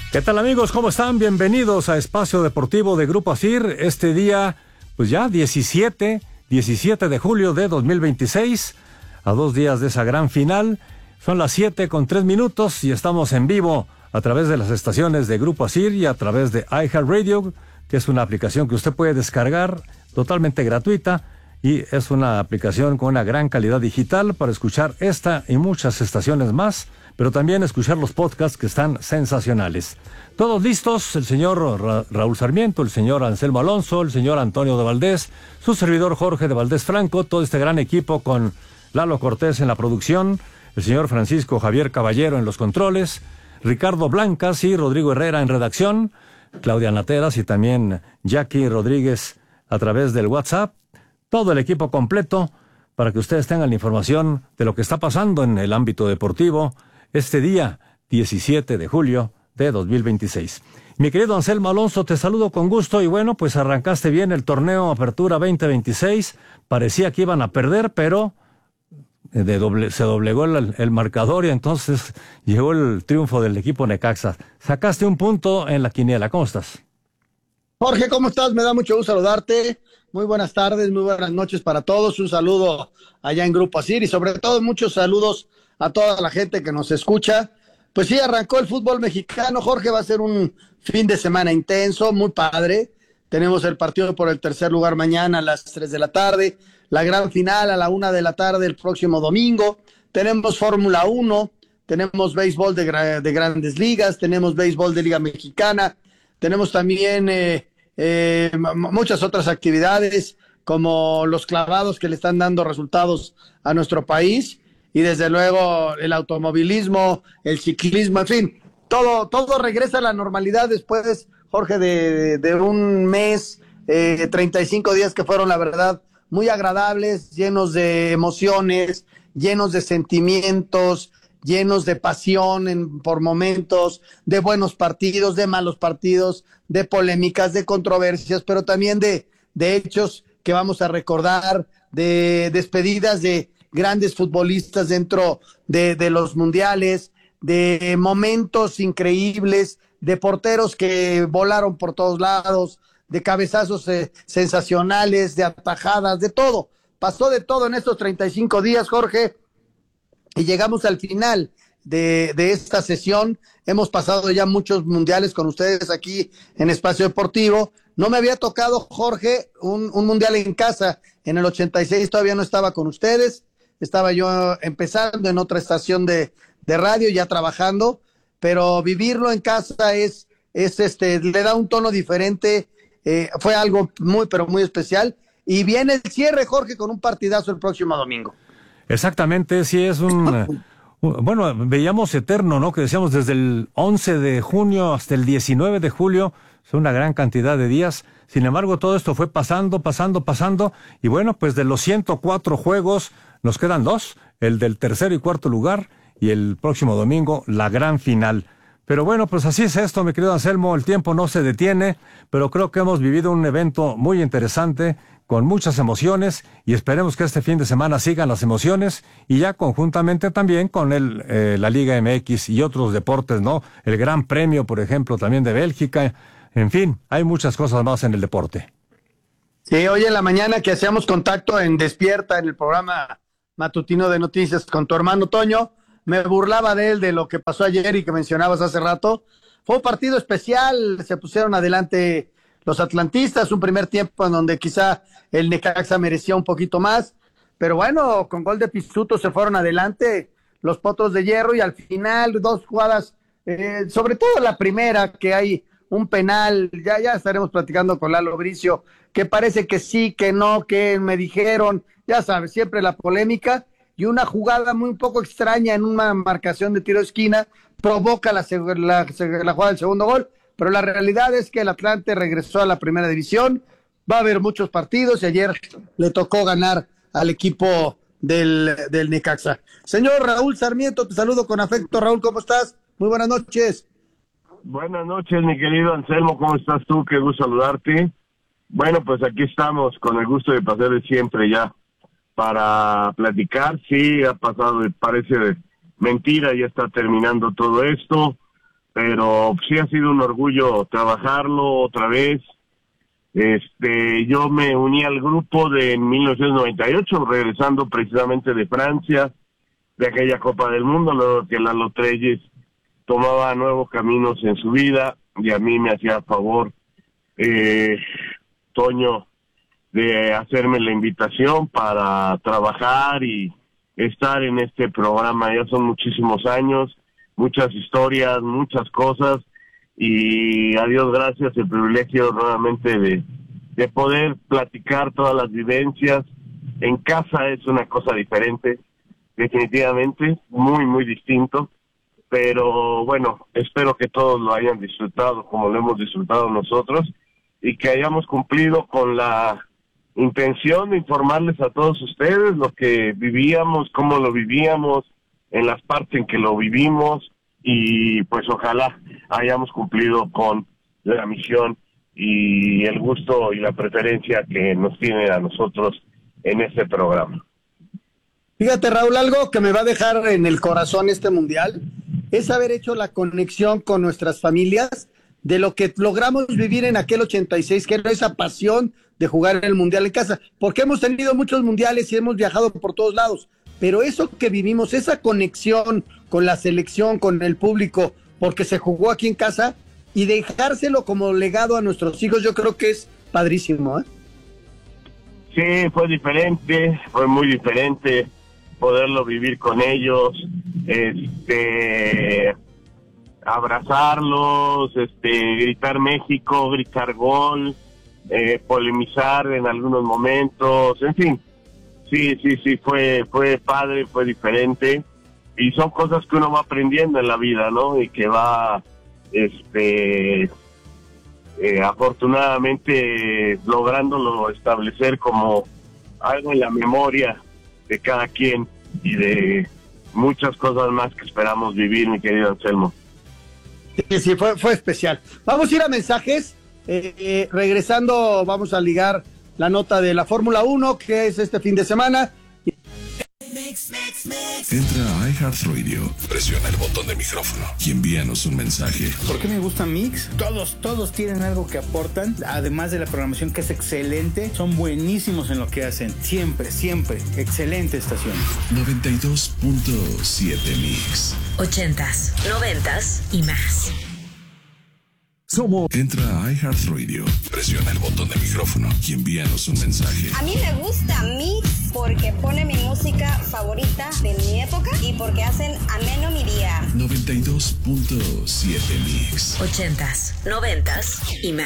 ¿Qué tal, amigos? ¿Cómo están? Bienvenidos a Espacio Deportivo de Grupo ASIR. Este día, pues ya 17 de julio de 2026, a 2 días de esa gran final. Son las 7:03 y estamos en vivo a través de las estaciones de Grupo ASIR y a través de iHeartRadio, que es una aplicación que usted puede descargar totalmente gratuita, y es una aplicación con una gran calidad digital para escuchar esta y muchas estaciones más, pero también escuchar los podcasts que están sensacionales. Todos listos, el señor Raúl Sarmiento, el señor Anselmo Alonso, el señor Antonio de Valdés, su servidor Jorge de Valdés Franco, todo este gran equipo con Lalo Cortés en la producción, el señor Francisco Javier Caballero en los controles, Ricardo Blancas y Rodrigo Herrera en redacción, Claudia Nateras y también Jackie Rodríguez a través del WhatsApp. Todo el equipo completo para que ustedes tengan la información de lo que está pasando en el ámbito deportivo este día 17 de julio de 2026. Mi querido Anselmo Alonso, te saludo con gusto y bueno, pues arrancaste bien el torneo Apertura 2026. Parecía que iban a perder, pero se doblegó el marcador y entonces llegó el triunfo del equipo Necaxa. Sacaste un punto en la quiniela. ¿Cómo estás? Jorge, ¿cómo estás? Me da mucho gusto saludarte. Muy buenas tardes, muy buenas noches para todos. Un saludo allá en Grupo ASIR y sobre todo muchos saludos a toda la gente que nos escucha. Pues sí, arrancó el fútbol mexicano. Jorge, va a ser un fin de semana intenso, muy padre. Tenemos el partido por el tercer lugar mañana a las 3 de la tarde, la gran final a la 1 de la tarde el próximo domingo. Tenemos Fórmula 1, tenemos béisbol de grandes ligas, tenemos béisbol de Liga Mexicana, tenemos también muchas otras actividades como los clavados que le están dando resultados a nuestro país y desde luego el automovilismo, el ciclismo, en fin, todo regresa a la normalidad después, Jorge, de un mes, 35 días que fueron la verdad muy agradables, llenos de emociones, llenos de sentimientos, llenos de pasión por momentos, de buenos partidos, de malos partidos, de polémicas, de controversias, pero también de hechos que vamos a recordar, de despedidas de grandes futbolistas dentro de los mundiales, de momentos increíbles, de porteros que volaron por todos lados, de cabezazos sensacionales, de atajadas, de todo. Pasó de todo en estos 35 días, Jorge, y llegamos al final de esta sesión. Hemos pasado ya muchos mundiales con ustedes aquí en Espacio Deportivo. No me había tocado, Jorge, un mundial en casa. En el 86 todavía no estaba con ustedes. Estaba yo empezando en otra estación de radio, ya trabajando, pero vivirlo en casa le da un tono diferente. Fue algo muy, pero muy especial. Y viene el cierre, Jorge, con un partidazo el próximo domingo. Exactamente, sí, es bueno, veíamos eterno, ¿no? Que decíamos desde el 11 de junio hasta el 19 de julio, es una gran cantidad de días. Sin embargo, todo esto fue pasando, y bueno, pues de los 104 juegos, nos quedan 2, el del tercero y cuarto lugar, y el próximo domingo, la gran final. Pero bueno, pues así es esto, mi querido Anselmo, el tiempo no se detiene, pero creo que hemos vivido un evento muy interesante, con muchas emociones, y esperemos que este fin de semana sigan las emociones, y ya conjuntamente también con la Liga MX y otros deportes, ¿no? El Gran Premio, por ejemplo, también de Bélgica. En fin, hay muchas cosas más en el deporte. Sí, hoy en la mañana que hacíamos contacto en Despierta, en el programa matutino de noticias con tu hermano Toño, me burlaba de él, de lo que pasó ayer y que mencionabas hace rato. Fue un partido especial, se pusieron adelante los atlantistas, un primer tiempo en donde quizá el Necaxa merecía un poquito más, pero bueno, con gol de Pizzuto se fueron adelante los Potros de Hierro y al final 2 jugadas, sobre todo la primera, que hay un penal, ya estaremos platicando con Lalo Bricio, que parece que sí, que no, que me dijeron, ya sabes, siempre la polémica, y una jugada muy poco extraña en una marcación de tiro de esquina provoca la jugada del segundo gol, pero la realidad es que el Atlante regresó a la primera división, va a haber muchos partidos y ayer le tocó ganar al equipo del Necaxa. Señor Raúl Sarmiento, te saludo con afecto. Raúl, ¿cómo estás? Muy buenas noches. Buenas noches, mi querido Anselmo, ¿cómo estás tú? Qué gusto saludarte. Bueno, pues aquí estamos con el gusto de pasar de siempre ya para platicar. Sí, ha pasado, parece mentira, ya está terminando todo esto, pero sí ha sido un orgullo trabajarlo otra vez. Yo me uní al grupo de 1998, regresando precisamente de Francia, de aquella Copa del Mundo, luego que Lalo Trelles tomaba nuevos caminos en su vida, y a mí me hacía favor Toño de hacerme la invitación para trabajar y estar en este programa. Ya son muchísimos años, muchas historias, muchas cosas, y a Dios gracias el privilegio nuevamente de poder platicar todas las vivencias. En casa es una cosa diferente, definitivamente, muy, muy distinto, pero bueno, espero que todos lo hayan disfrutado como lo hemos disfrutado nosotros, y que hayamos cumplido con la intención de informarles a todos ustedes lo que vivíamos, cómo lo vivíamos, en las partes en que lo vivimos, y pues ojalá hayamos cumplido con la misión y el gusto y la preferencia que nos tiene a nosotros en este programa. Fíjate, Raúl, algo que me va a dejar en el corazón este mundial es haber hecho la conexión con nuestras familias de lo que logramos vivir en aquel 86, que era esa pasión de jugar el mundial en casa, porque hemos tenido muchos mundiales y hemos viajado por todos lados, pero eso que vivimos, esa conexión con la selección, con el público, porque se jugó aquí en casa, y dejárselo como legado a nuestros hijos, yo creo que es padrísimo, ¿eh? Sí, fue diferente, fue muy diferente poderlo vivir con ellos, abrazarlos, gritar México, gritar gol, polemizar en algunos momentos, en fin, sí, fue padre, fue diferente, y son cosas que uno va aprendiendo en la vida, ¿no? Y que va, afortunadamente lográndolo establecer como algo en la memoria de cada quien, y de muchas cosas más que esperamos vivir, mi querido Anselmo. Sí, fue especial. Vamos a ir a mensajes. Regresando, vamos a ligar la nota de la Fórmula 1, que es este fin de semana. Entra a iHeartRadio, presiona el botón de micrófono y envíanos un mensaje. ¿Por qué me gusta Mix? Todos tienen algo que aportan, además de la programación que es excelente, son buenísimos en lo que hacen, siempre, excelente estación. 92.7 Mix. 80s, 90s y más. Entra a iHeartRadio, presiona el botón de micrófono y envíanos un mensaje. A mí me gusta Mix porque pone mi música favorita de mi época y porque hacen ameno mi día. 92.7 Mix. 80s, 90s y más.